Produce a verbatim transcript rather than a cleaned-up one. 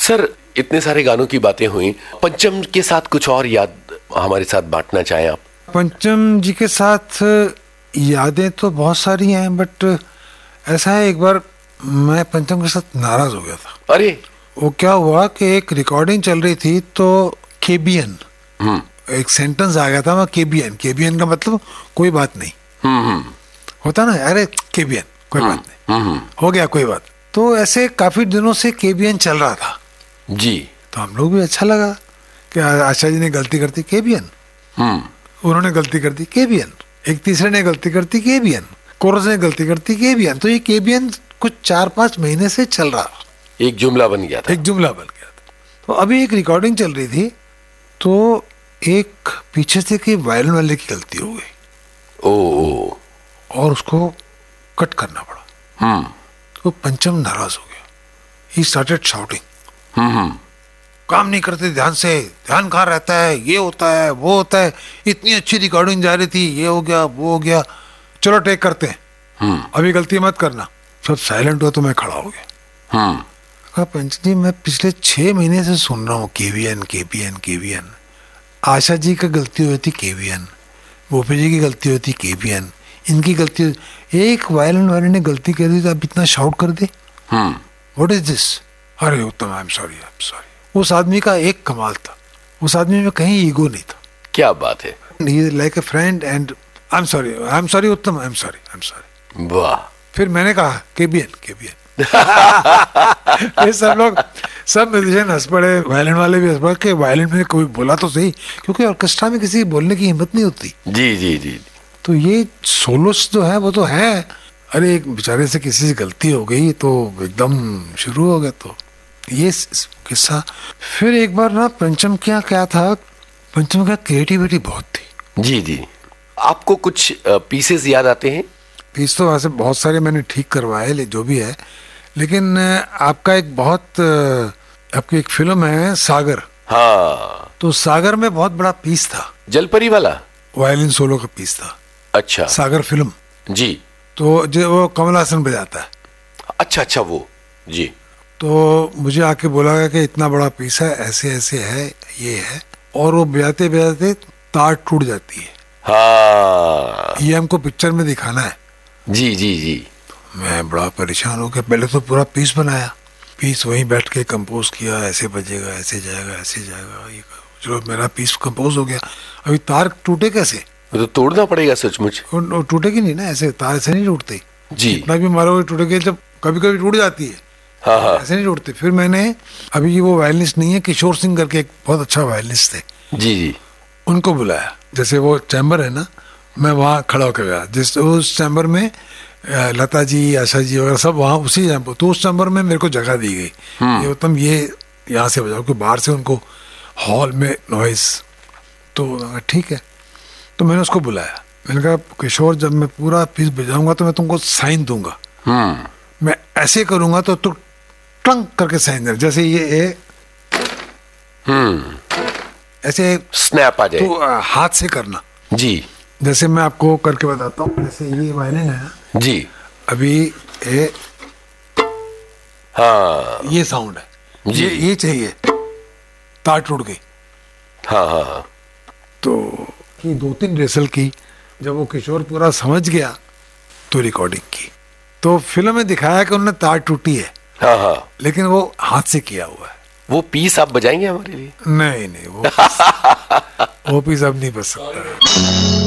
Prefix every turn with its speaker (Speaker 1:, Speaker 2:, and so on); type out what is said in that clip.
Speaker 1: Sir, इतने सारे गानों की बातें हुई, पंचम के साथ कुछ और याद हमारे साथ बांटना चाहें आप?
Speaker 2: पंचम जी के साथ यादें तो बहुत सारी हैं, बट ऐसा है, एक बार मैं पंचम के साथ नाराज हो गया था।
Speaker 1: अरे!
Speaker 2: वो क्या हुआ कि एक रिकॉर्डिंग चल रही थी तो केबीएन, एक सेंटेंस आ गया था वहाँ, केबीएन। केबीएन का मतलब कोई बात नहीं होता ना, अरे केबीएन कोई बात नहीं, हो गया कोई बात। तो ऐसे काफी दिनों से केबीएन चल रहा था
Speaker 1: जी।
Speaker 2: तो हम लोग भी अच्छा लगा कि आशा जी ने गलती करती केबीएन, उन्होंने गलती कर दी केबीएन, एक तीसरे ने गलती करती केबीएन, कोरस ने गलती करती केबीएन। तो ये केबीएन कुछ चार पांच महीने से चल रहा,
Speaker 1: एक जुमला बन गया था।
Speaker 2: एक जुमला बन गया था। तो अभी एक रिकॉर्डिंग चल रही थी तो एक पीछे से कि वायलिन वाले की गलती हो गई।
Speaker 1: ओ,
Speaker 2: और उसको कट करना पड़ा।
Speaker 1: हम्म
Speaker 2: तो पंचम नाराज हो गया। ही स्टार्टेड शाउटिंग,
Speaker 1: हम्म
Speaker 2: काम नहीं करते ध्यान से, ध्यान कहाँ रहता है, ये होता है वो होता है, इतनी अच्छी रिकॉर्डिंग जा रही थी, ये हो गया वो हो गया, चलो टेक करते हैं, अभी गलती मत करना। सब साइलेंट हुआ तो मैं खड़ा हो गया।
Speaker 1: हम्म
Speaker 2: कहा पंच जी, मैं पिछले छह महीने से सुन रहा हूँ KVN KVN KVN, Asha ji का गलती हुई थी केवीएन, गोपी जी की गलती हुई थी केवीएन, इनकी गलती, एक वायलिन वाले ने गलती कर दी तो आप इतना शाउट कर दे, व्हाट इज दिस? अरे उत्तम, I am sorry, I am sorry. उस आदमी का एक कमाल था, उस आदमी में कहीं ईगो नहीं था।
Speaker 1: क्या बात है!
Speaker 2: He is like a friend and I am sorry, I am sorry उत्तम, I am sorry, I am sorry.
Speaker 1: वाह!
Speaker 2: फिर मैंने कहा केबीएन केबीएन। ये सब लोग, सब म्यूजिशियन हंस पड़े, वायलिन वाले भी हंस पड़े कि वायलिन में कोई बोला तो सही, क्योंकि ऑर्केस्ट्रा में किसी की बोलने की हिम्मत नहीं होती।
Speaker 1: जी जी जी।
Speaker 2: तो ये सोलोस जो है वो तो है, अरे एक बेचारे से किसी से गलती हो गई तो एकदम शुरू हो गया। तो ये किस्सा। फिर एक बार ना पंचम क्या क्या था, पंचम का क्रिएटिविटी बहुत थी।
Speaker 1: जी जी। आपको कुछ पीसेस याद आते हैं?
Speaker 2: पीस तो वैसे बहुत सारे मैंने ठीक करवाए, ले जो भी है, लेकिन आपका एक बहुत, आपकी एक फिल्म है सागर।
Speaker 1: हाँ।
Speaker 2: तो सागर में बहुत बड़ा पीस था,
Speaker 1: जलपरी वाला
Speaker 2: वायलिन सोलो का पीस था।
Speaker 1: अच्छा।
Speaker 2: सागर फिल्म
Speaker 1: जी।
Speaker 2: तो जो वो कमल हासन बजाता है।
Speaker 1: अच्छा अच्छा, वो जी।
Speaker 2: तो मुझे आके बोला गया कि इतना बड़ा पीस है, ऐसे ऐसे है, ये है, और वो बजाते बजाते तार टूट जाती है।
Speaker 1: हाँ,
Speaker 2: ये हमको पिक्चर में दिखाना है। जी
Speaker 1: जी जी।
Speaker 2: मैं बड़ा परेशान हो गया। पहले तो पूरा पीस बनाया, पीस वहीं बैठ के कंपोज किया, ऐसे बजेगा, ऐसे जाएगा, ऐसे जाएगा, ये चलो मेरा पीस कंपोज हो गया। अभी तार टूटे कैसे?
Speaker 1: तो तोड़ना पड़ेगा सचमुच।
Speaker 2: टूटेगी नहीं ना, ऐसे तार ऐसे नहीं टूटते
Speaker 1: जी।
Speaker 2: इतना भी मारोगे टूटेगी, जब कभी कभी टूट जाती है।
Speaker 1: हाँ हाँ।
Speaker 2: ऐसे नहीं टूटते। फिर मैंने, अभी वो वायलिनिस्ट नहीं है, किशोर सिंह करके एक बहुत अच्छा वायलिनिस्ट थे, जी जी, उनको बुलाया। जैसे वो चैम्बर है ना, मैं वहाँ खड़ा होकर गया, जिस उस चैम्बर में लता जी, आशा जी वगैरह सब वहाँ उसी चैम्बर, तो उस चैम्बर में मेरे को जगह दी गई, ये उत्तम ये यहाँ से बजाओ, क्योंकि बाहर से उनको हॉल में नॉइज। तो ठीक है, तो मैंने उसको बुलाया, मैंने कहा किशोर, जब मैं पूरा पीस बजाऊंगा तो मैं तुमको साइन दूंगा, मैं ऐसे करूंगा तो तू टंग करके साइन दे, जैसे ये ए, ऐसे
Speaker 1: स्नैप आ जाए,
Speaker 2: तो हाथ से करना जी। जैसे मैं आपको करके बताता हूँ, जैसे ये वायलिन है जी, अभी ए,
Speaker 1: हाँ,
Speaker 2: ये साउंड है जी, ये ये चाहिए, तार टूट गई।
Speaker 1: हाँ हाँ।
Speaker 2: तो कि दो तीन रेसल की, जब वो किशोर पूरा समझ गया तो रिकॉर्डिंग की, तो फिल्म में दिखाया कि उन्होंने तार टूटी है,
Speaker 1: हाँ हाँ,
Speaker 2: लेकिन वो हाथ से किया हुआ है।
Speaker 1: वो पीस आप बजाएंगे हमारे लिए?
Speaker 2: नहीं नहीं, वो पीस, वो पीस अब नहीं बज सकता।